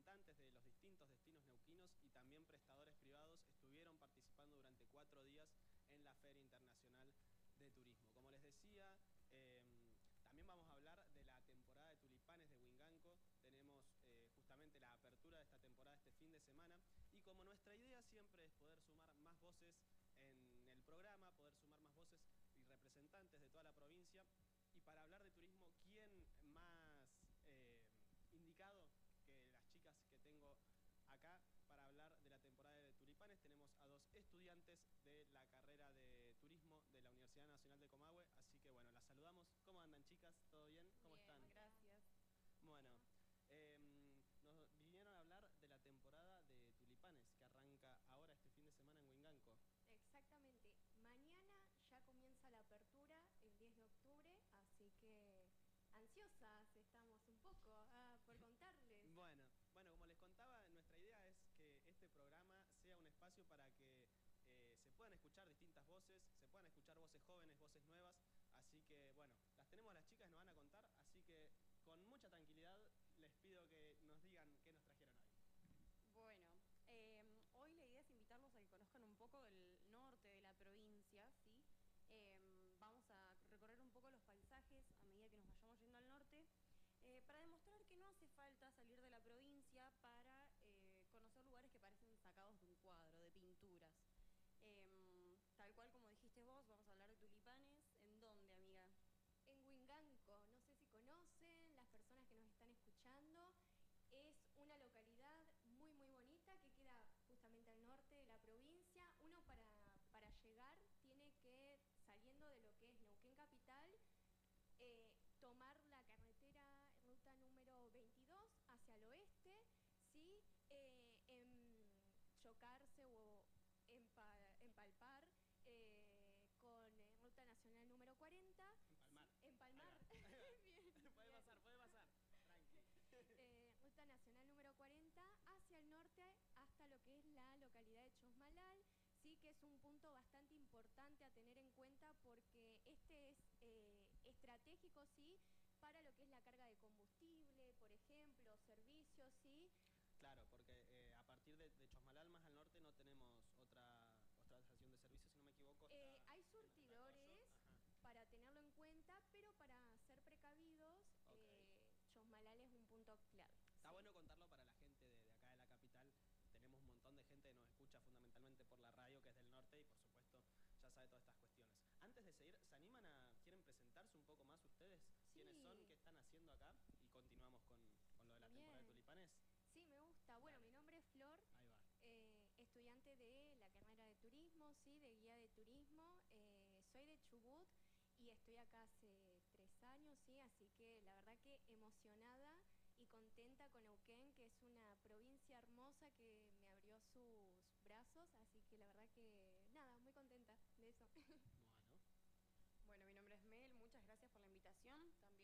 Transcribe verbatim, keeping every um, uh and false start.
representantes de los distintos destinos neuquinos y también prestadores privados estuvieron participando durante cuatro días en la Feria Internacional de Turismo. Como les decía, eh, también vamos a hablar de la temporada de tulipanes de Winganco. Tenemos eh, justamente la apertura de esta temporada este fin de semana y como nuestra idea siempre es poder sumar más voces en el programa, poder sumar más voces y representantes de toda la provincia, y para hablar de turismo, ¿quién más eh, indicado que las chicas que tengo acá para hablar de la temporada de tulipanes? Tenemos a dos estudiantes de la carrera de turismo de la Universidad Nacional de Comahue, así que bueno, las saludamos. ¿Cómo andan, chicas? ¿Todo bien? ¿Cómo Bien, están? gracias. Bueno, eh, nos vinieron a hablar de la temporada de tulipanes que arranca ahora este fin de semana en Winganco. Exactamente. Mañana ya comienza la apertura, el diez de octubre, así que ansiosas estamos un poco ah, por contarles. Bueno, bueno, como les contaba, nuestra idea es que este programa sea un espacio para que eh, se puedan escuchar distintas voces, se puedan escuchar voces jóvenes, voces nuevas, así que bueno, las tenemos a las chicas, nos van a contar, así que con mucha tranquilidad les pido que nos digan qué nos trajeron hoy. Bueno, eh, hoy la idea es invitarlos a que conozcan un poco el norte de la provincia, ¿sí? Eh, vamos a recorrer un poco los paisajes a medida que nos vayamos yendo al norte, eh, para demostrar que no hace falta salir de la provincia para eh, conocer lugares que parecen sacados de un cuadro, de pinturas. Eh, tal cual como dijiste vos, vamos a hablar de tulipanes. ¿En dónde, amiga? En Winganco, no sé si conocen las personas que nos están escuchando. Es una localidad muy muy bonita que queda justamente al norte de la provincia. Uno para, para llegar tiene que, saliendo de lo que es Neuquén Capital, eh, tomar la carretera ruta número veintidós hacia el oeste, ¿sí? Eh, em, chocarse o empa, empalpar eh, con eh, ruta nacional número cuarenta. Empalmar. Sí, empalmar. Bien, Puede bien. pasar, puede pasar. Tranqui. Eh, ruta nacional número cuarenta hacia el norte hasta lo que es la localidad de Chosmalal, sí, que es un punto bastante importante a tener en cuenta porque este es eh, estratégico, sí, para lo que es la carga de combustible, por ejemplo, servicios, sí. Claro, porque eh, a partir de, de Chosmalal más al norte no tenemos otra, otra estación de servicio, si no me equivoco. Eh, Está hay en- en surtidores Ajá. para tenerlo en cuenta, pero para ser precavidos, Ok. eh, Chosmalal es un punto clave. Está Sí. bueno contarlo para la gente de, de acá de la capital. Tenemos un montón de gente que nos escucha fundamentalmente por la radio, que es del norte, y por supuesto ya sabe todas estas cuestiones. Antes de seguir, ¿se animan a, quieren presentarse un poco más ustedes? Sí. ¿Quiénes son? ¿Qué están haciendo acá? Y continuamos con, con lo de la Bien. temporada de tulipanes. Sí, me gusta. Bueno, Dale. mi nombre es Flor, Ahí va. eh, estudiante de la carrera de turismo, sí, de guía de turismo. Eh, soy de Chubut y estoy acá hace tres años, sí, así que la verdad que emocionada y contenta con Neuquén, que es una provincia hermosa que me abrió sus brazos, así que la verdad que nada, muy contenta de eso. Bueno. Bueno, mi nombre es Mel, muchas gracias por la invitación.